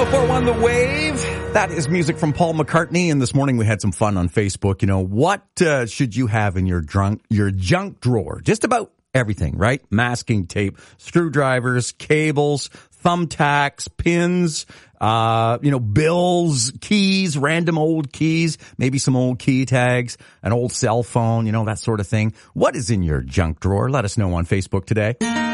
4-1 The Wave. That is music from Paul McCartney. And this morning we had some fun on Facebook. You know, what should you have in your junk drawer? Just about everything, right? Masking tape, screwdrivers, cables, thumbtacks, pins, bills, keys, random old keys, maybe some old key tags, an old cell phone, that sort of thing. What is in your junk drawer? Let us know on Facebook today.